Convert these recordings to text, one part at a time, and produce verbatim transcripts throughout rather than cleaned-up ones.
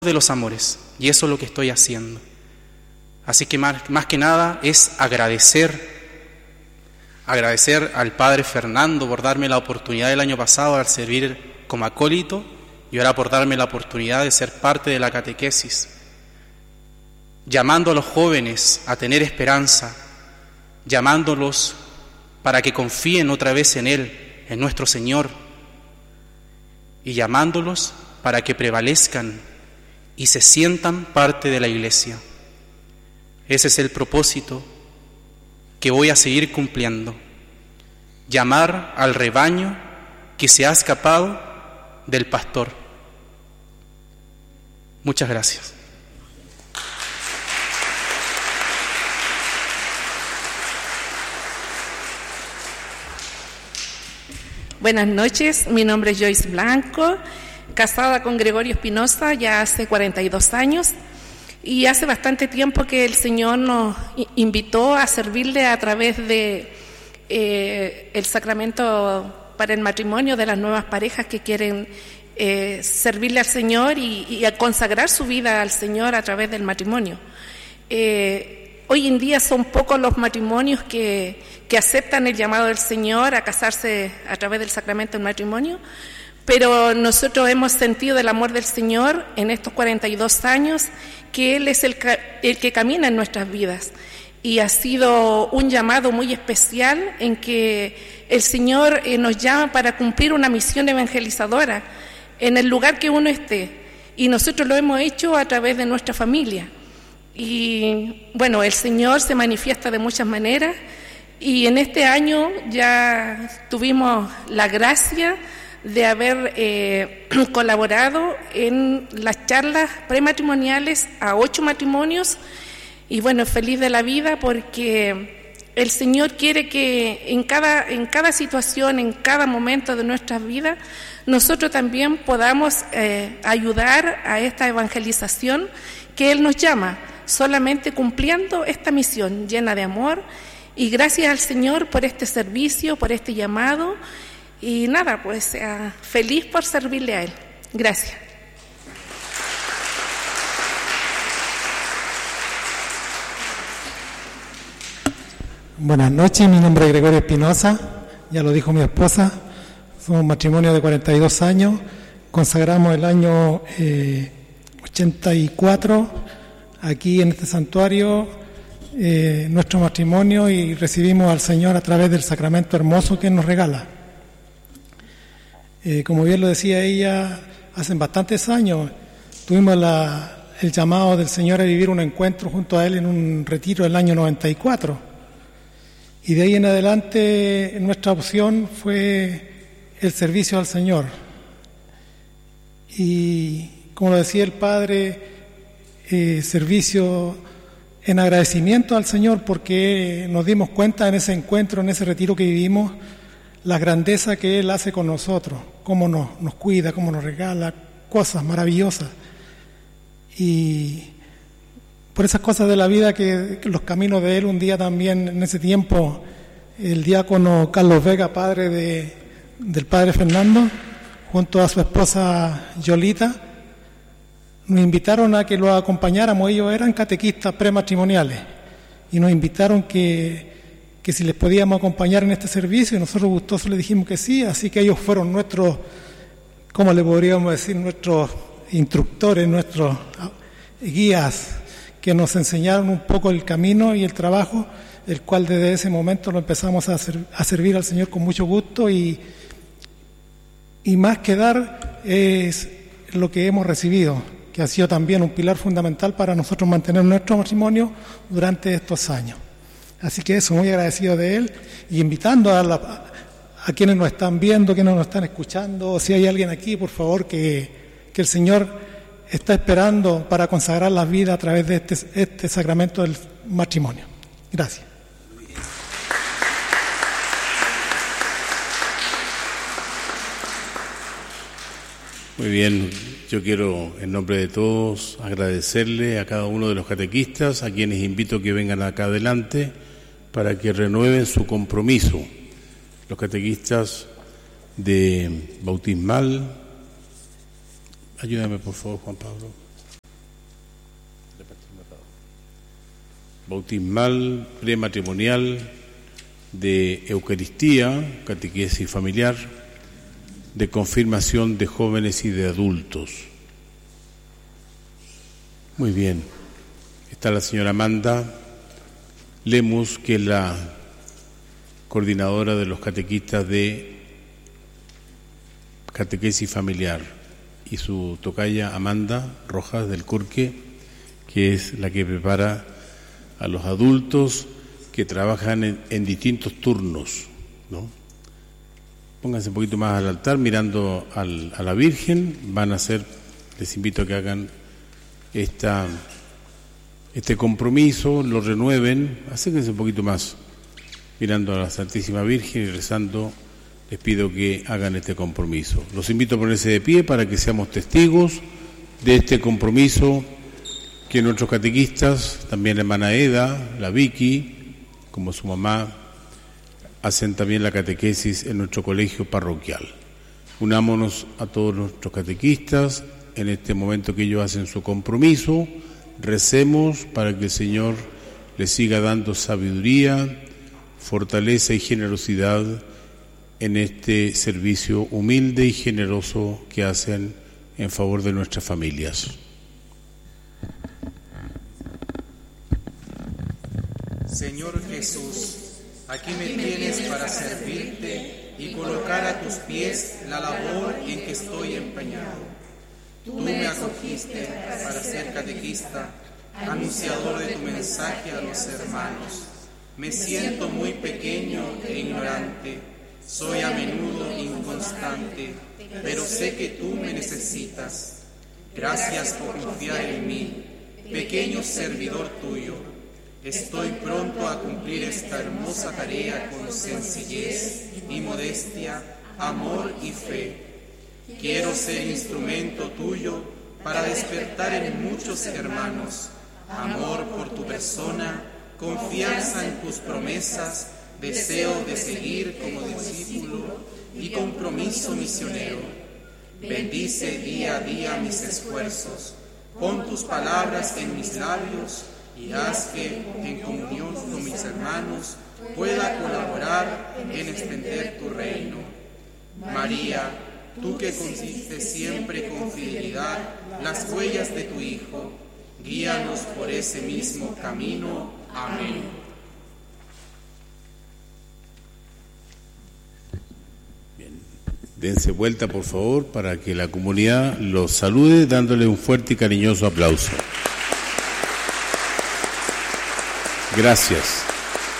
de los amores, y eso es lo que estoy haciendo. Así que más, más que nada es agradecer, agradecer al Padre Fernando por darme la oportunidad el año pasado de servir como acólito y ahora por darme la oportunidad de ser parte de la catequesis, llamando a los jóvenes a tener esperanza, llamándolos para que confíen otra vez en Él, en nuestro Señor, y llamándolos para que prevalezcan y se sientan parte de la Iglesia. Ese es el propósito que voy a seguir cumpliendo: llamar al rebaño que se ha escapado del pastor. Muchas gracias. Buenas noches, mi nombre es Joyce Blanco, casada con Gregorio Espinosa ya hace cuarenta y dos años, y hace bastante tiempo que el Señor nos invitó a servirle a través de eh, el sacramento para el matrimonio de las nuevas parejas que quieren eh, servirle al Señor y, y a consagrar su vida al Señor a través del matrimonio. Eh, Hoy en día son pocos los matrimonios que, que aceptan el llamado del Señor a casarse a través del sacramento del matrimonio, pero nosotros hemos sentido el amor del Señor en estos cuarenta y dos años, que Él es el, el que camina en nuestras vidas. Y ha sido un llamado muy especial en que el Señor eh, nos llama para cumplir una misión evangelizadora en el lugar que uno esté. Y nosotros lo hemos hecho a través de nuestra familia. Y bueno, el Señor se manifiesta de muchas maneras, y en este año ya tuvimos la gracia de haber eh, colaborado en las charlas prematrimoniales a ocho matrimonios, y bueno, feliz de la vida porque el Señor quiere que en cada, en cada situación, en cada momento de nuestras vidas, nosotros también podamos eh, ayudar a esta evangelización que Él nos llama, solamente cumpliendo esta misión llena de amor. Y gracias al Señor por este servicio, por este llamado, y nada, pues uh, feliz por servirle a Él. Gracias. Buenas noches, mi nombre es Gregorio Espinosa, ya lo dijo mi esposa, somos un matrimonio de cuarenta y dos años, consagramos el año eh, ochenta y cuatro aquí en este santuario eh, nuestro matrimonio, y recibimos al Señor a través del sacramento hermoso que nos regala. Eh, como bien lo decía ella, hace bastantes años tuvimos la, el llamado del Señor a vivir un encuentro junto a Él en un retiro del año noventa y cuatro, y de ahí en adelante nuestra opción fue el servicio al Señor. Y como lo decía el Padre, eh, servicio en agradecimiento al Señor, porque nos dimos cuenta en ese encuentro, en ese retiro que vivimos, la grandeza que Él hace con nosotros, cómo nos, nos cuida, cómo nos regala cosas maravillosas. Y por esas cosas de la vida, que, que los caminos de Él, un día también, en ese tiempo, el diácono Carlos Vega, padre de, del Padre Fernando, junto a su esposa Yolita, nos invitaron a que lo acompañáramos. Ellos eran catequistas prematrimoniales y nos invitaron que, que si les podíamos acompañar en este servicio, y nosotros gustosos les dijimos que sí. Así que ellos fueron nuestros, ¿cómo le podríamos decir?, nuestros instructores, nuestros guías, que nos enseñaron un poco el camino y el trabajo, el cual desde ese momento lo empezamos a, ser, a servir al Señor con mucho gusto, y, y más que dar es lo que hemos recibido, que ha sido también un pilar fundamental para nosotros mantener nuestro matrimonio durante estos años. Así que eso, muy agradecido de Él, y invitando a, la, a quienes nos están viendo, quienes nos están escuchando, o si hay alguien aquí, por favor, que, que el Señor está esperando para consagrar las vidas a través de este, este sacramento del matrimonio. Gracias. Muy bien, yo quiero en nombre de todos agradecerle a cada uno de los catequistas, a quienes invito a que vengan acá adelante para que renueven su compromiso. Los catequistas de bautismal, ayúdame por favor, Juan Pablo. bautismal, prematrimonial, de Eucaristía, catequesis familiar, de confirmación de jóvenes y de adultos. Muy bien. Está la señora Amanda Lemus, que es la coordinadora de los catequistas de catequesis familiar, y su tocaya Amanda Rojas del Curque, que es la que prepara a los adultos que trabajan en, en distintos turnos, ¿no? Pónganse un poquito más al altar mirando al, a la Virgen. Van a hacer, les invito a que hagan esta, este compromiso, lo renueven, acérquense un poquito más mirando a la Santísima Virgen y rezando. Les pido que hagan este compromiso. Los invito a ponerse de pie para que seamos testigos de este compromiso que nuestros catequistas, también la hermana Eda, la Vicky, como su mamá, hacen también la catequesis en nuestro colegio parroquial. Unámonos a todos nuestros catequistas en este momento que ellos hacen su compromiso. Recemos para que el Señor les siga dando sabiduría, fortaleza y generosidad en este servicio humilde y generoso que hacen en favor de nuestras familias. Señor Jesús, aquí me tienes para servirte y colocar a tus pies la labor en que estoy empeñado. Tú me acogiste para ser catequista, anunciador de tu mensaje a los hermanos. Me siento muy pequeño e ignorante, soy a menudo inconstante, pero sé que tú me necesitas. Gracias por confiar en mí, pequeño servidor tuyo. Estoy pronto a cumplir esta hermosa tarea con sencillez y modestia, amor y fe. Quiero ser instrumento tuyo para despertar en muchos hermanos amor por tu persona, confianza en tus promesas, deseo de seguir como discípulo y compromiso misionero. Bendice día a día mis esfuerzos, pon tus palabras en mis labios y haz que, en comunión con mis hermanos, pueda colaborar en extender tu reino. María, tú que consistes siempre con fidelidad las huellas de tu Hijo, guíanos por ese mismo camino. Amén. Bien. Dense vuelta, por favor, para que la comunidad los salude dándole un fuerte y cariñoso aplauso. Gracias.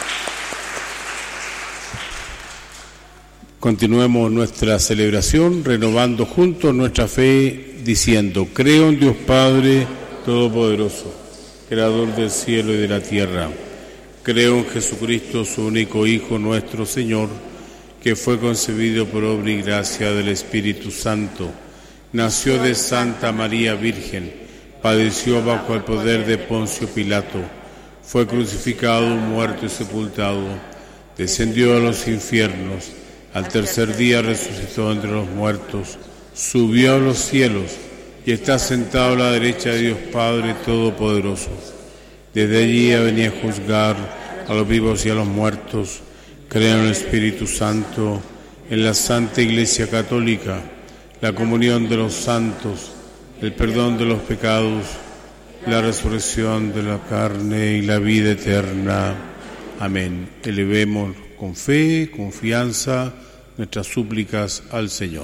Continuemos nuestra celebración renovando juntos nuestra fe diciendo: creo en Dios Padre Todopoderoso, Creador del cielo y de la tierra. Creo en Jesucristo, su único Hijo, nuestro Señor, que fue concebido por obra y gracia del Espíritu Santo. Nació de Santa María Virgen, padeció bajo el poder de Poncio Pilato, fue crucificado, muerto y sepultado, descendió a los infiernos, al tercer día resucitó entre los muertos, subió a los cielos y está sentado a la derecha de Dios Padre Todopoderoso. Desde allí ha venido a juzgar a los vivos y a los muertos. Creo en el Espíritu Santo, en la Santa Iglesia Católica, la comunión de los santos, el perdón de los pecados, la resurrección de la carne y la vida eterna. Amén. Elevemos con fe, confianza, nuestras súplicas al Señor.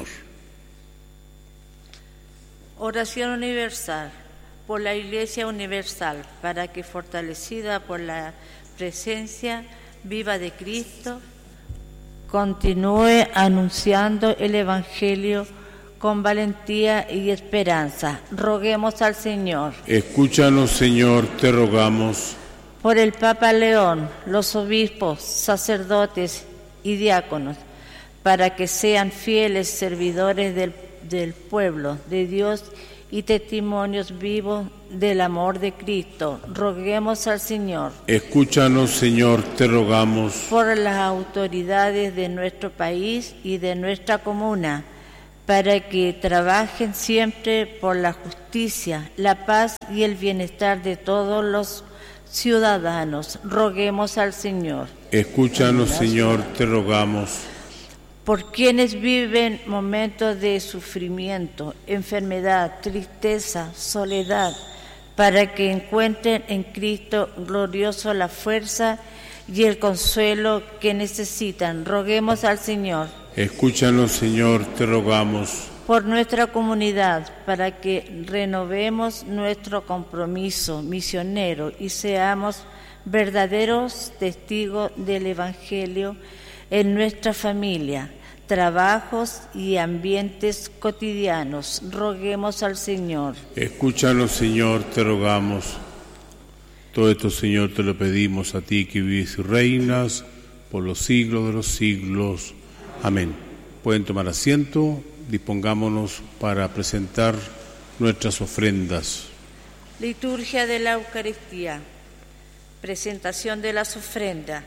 Oración universal por la Iglesia universal, para que, fortalecida por la presencia viva de Cristo, continúe anunciando el Evangelio con valentía y esperanza. Roguemos al Señor. Escúchanos, Señor, te rogamos. Por el Papa León, los obispos, sacerdotes y diáconos, para que sean fieles servidores del, del pueblo de Dios y testimonios vivos del amor de Cristo. Roguemos al Señor. Escúchanos, Señor, te rogamos. Por las autoridades de nuestro país y de nuestra comuna, para que trabajen siempre por la justicia, la paz y el bienestar de todos los ciudadanos. Roguemos al Señor. Escúchanos, Señor, te rogamos. Por quienes viven momentos de sufrimiento, enfermedad, tristeza, soledad, para que encuentren en Cristo glorioso la fuerza y el consuelo que necesitan. Roguemos al Señor. Escúchanos, Señor, te rogamos. Por nuestra comunidad, para que renovemos nuestro compromiso misionero y seamos verdaderos testigos del Evangelio en nuestra familia, trabajos y ambientes cotidianos. Roguemos al Señor. Escúchanos, Señor, te rogamos. Todo esto, Señor, te lo pedimos a ti que vives y reinas por los siglos de los siglos. Amén. Pueden tomar asiento, dispongámonos para presentar nuestras ofrendas. Liturgia de la Eucaristía, presentación de las ofrendas.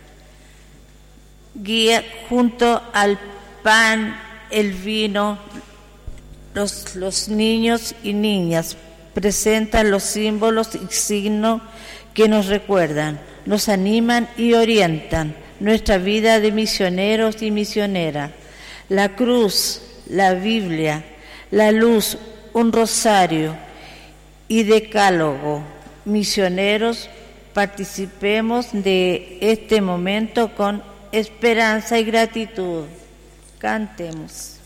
Guía junto al pan, el vino, los, los niños y niñas presentan los símbolos y signos que nos recuerdan, nos animan y orientan nuestra vida de misioneros y misioneras. La cruz, la Biblia, la luz, un rosario y decálogo. Misioneros, participemos de este momento con esperanza y gratitud. Cantemos.